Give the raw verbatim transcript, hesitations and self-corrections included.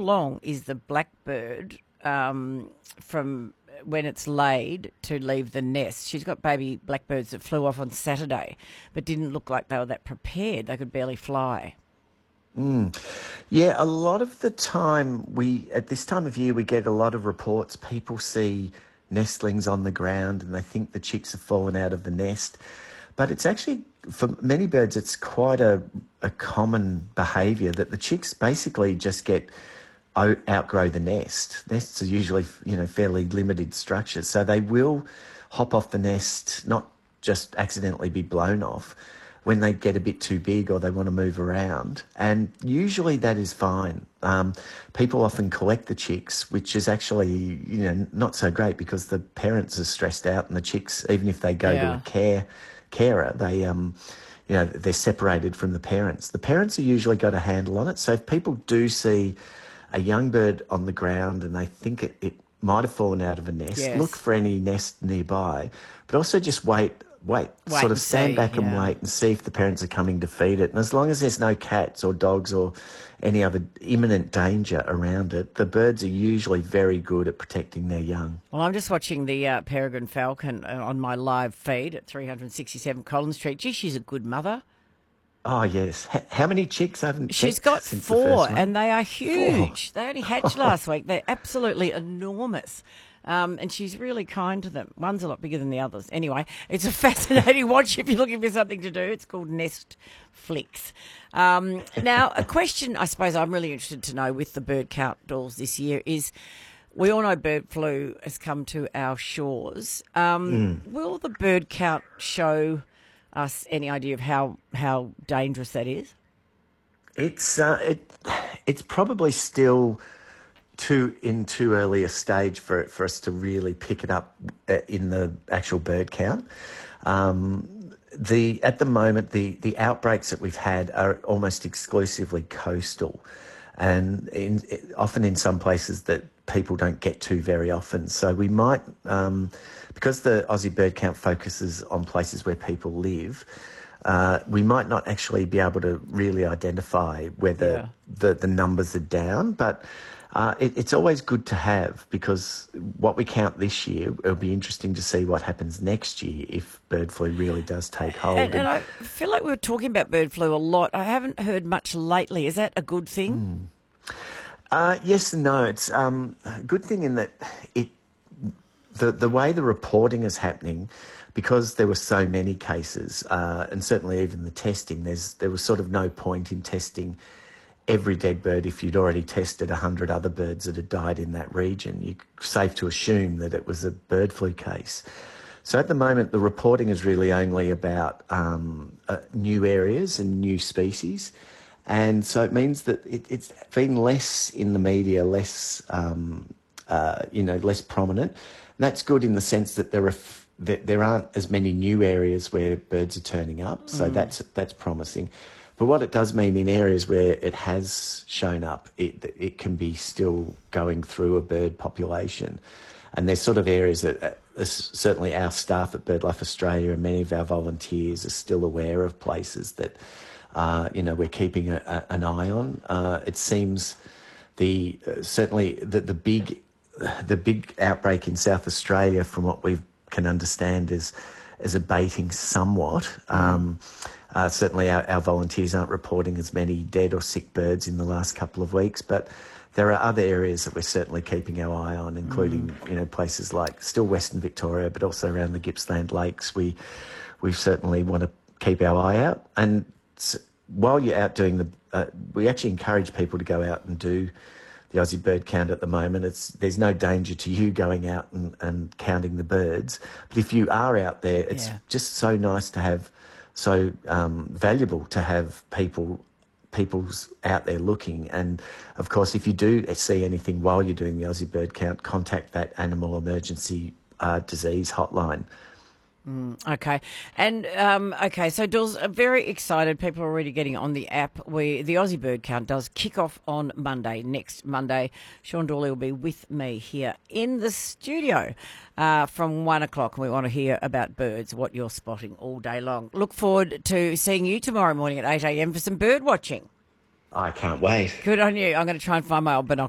long is the blackbird um, from when it's laid to leave the nest? She's got baby blackbirds that flew off on Saturday but didn't look like they were that prepared. They could barely fly. Mm. Yeah, a lot of the time, we at this time of year, we get a lot of reports. People see nestlings on the ground and they think the chicks have fallen out of the nest. But it's actually, for many birds, it's quite a, a common behaviour that the chicks basically just get out, outgrow the nest. Nests are usually, you know, fairly limited structures. So they will hop off the nest, not just accidentally be blown off, when they get a bit too big or they want to move around. And usually that is fine. Um, people often collect the chicks, which is actually, you know, not so great because the parents are stressed out and the chicks, even if they go Yeah. to a care carer, they, um, you know, they're separated from the parents. The parents have usually got a handle on it. So if people do see a young bird on the ground and they think it, it might have fallen out of a nest, Yes. look for any nest nearby, but also just wait Wait, Wait sort of and stand see, back and yeah. wait and see if the parents are coming to feed it. And as long as there's no cats or dogs or any other imminent danger around it, the birds are usually very good at protecting their young. Well, I'm just watching the uh, peregrine falcon uh, on my live feed at three sixty-seven Collins Street. Gee, she's a good mother. Oh, yes. H- how many chicks haven't She's checked got since the four, first one? and they are huge. They only hatched last week. They're absolutely enormous. Um, and she's really kind to them. One's a lot bigger than the others. Anyway, it's a fascinating watch if you're looking for something to do. It's called Nest Flicks. Um, now, a question I suppose I'm really interested to know with the bird count dolls this year is, we all know bird flu has come to our shores. Um, Mm. Will the bird count show us any idea of how, how dangerous that is? It's uh, it, it's probably still too in too early a stage for for us to really pick it up uh, in the actual bird count. Um, the at the moment the the outbreaks that we've had are almost exclusively coastal, and in, often in some places that people don't get to very often. So we might, um, because the Aussie bird count focuses on places where people live. Uh, we might not actually be able to really identify whether Yeah. the, the numbers are down, but uh, it, it's always good to have, because what we count this year, it'll be interesting to see what happens next year if bird flu really does take hold. And, and I feel like we were talking about bird flu a lot. I haven't heard much lately. Is that a good thing? Uh, yes and no. It's um, a good thing in that it the the way the reporting is happening, because there were so many cases, uh, and certainly even the testing. There's there was sort of no point in testing every dead bird if you'd already tested a hundred other birds that had died in that region. You're safe to assume that it was a bird flu case. So at the moment, the reporting is really only about um, uh, new areas and new species. And so it means that it, it's been less in the media, less, um, uh, you know, less prominent. And that's good in the sense that there are f- that there aren't as many new areas where birds are turning up. So Mm. that's that's promising. But what it does mean in areas where it has shown up, it it can be still going through a bird population. And there's sort of areas that uh, certainly our staff at BirdLife Australia and many of our volunteers are still aware of places that, uh, you know, we're keeping a, a, an eye on. Uh, it seems the uh, certainly the, the big the big outbreak in South Australia, from what we can understand, is is abating somewhat. Um, uh, certainly our, our volunteers aren't reporting as many dead or sick birds in the last couple of weeks, but there are other areas that we're certainly keeping our eye on, including mm. you know places like still Western Victoria, but also around the Gippsland Lakes. We we certainly want to keep our eye out. And while you're out doing the, uh, we actually encourage people to go out and do the Aussie bird count at the moment. It's there's no danger to you going out and, and counting the birds, but if you are out there, it's Yeah. just so nice to have, so um, valuable to have people. people's out there looking. And of course, if you do see anything while you're doing the Aussie bird count, contact that animal emergency uh, disease hotline. Mm, okay. And, um, okay, so Dulls are very excited. People are already getting on the app. We, the Aussie Bird Count does kick off on Monday, next Monday. Sean Dawley will be with me here in the studio uh, from one o'clock. We want to hear about birds, what you're spotting all day long. Look forward to seeing you tomorrow morning at eight a.m. for some bird watching. I can't wait. Good on you. I'm going to try and find my old binoculars.